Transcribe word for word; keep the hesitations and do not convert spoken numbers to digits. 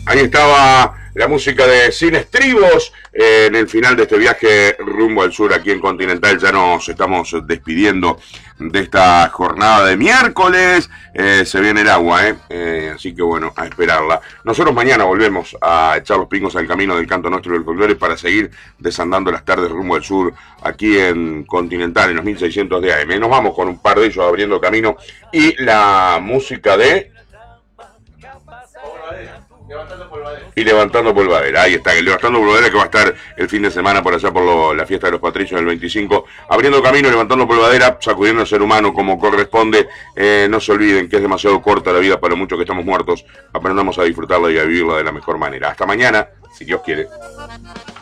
Ahí estaba la música de Sin Estribos eh, en el final de este viaje rumbo al sur aquí en Continental. Ya nos estamos despidiendo de esta jornada de miércoles. Eh, se viene el agua, eh. Eh, así que bueno, a esperarla. Nosotros mañana volvemos a echar los pingos al camino del canto nuestro y del folclore para seguir desandando las tardes rumbo al sur aquí en Continental, en los mil seiscientos de A M. Nos vamos con un par de ellos abriendo camino y la música de... Levantando polvadera. Y levantando polvadera, ahí está, el levantando polvadera que va a estar el fin de semana por allá por lo, la fiesta de los patricios del veinticinco, abriendo camino, levantando polvadera, sacudiendo al ser humano como corresponde. Eh, no se olviden que es demasiado corta la vida para muchos que estamos muertos. Aprendamos a disfrutarla y a vivirla de la mejor manera. Hasta mañana, si Dios quiere.